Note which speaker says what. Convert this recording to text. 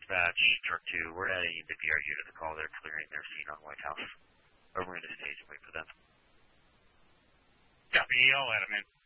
Speaker 1: dispatch, truck 2, we're adding the PRU to the call. They're clearing their scene on White House. Or we're going to stage and wait for them.
Speaker 2: Copy, I'll let them in.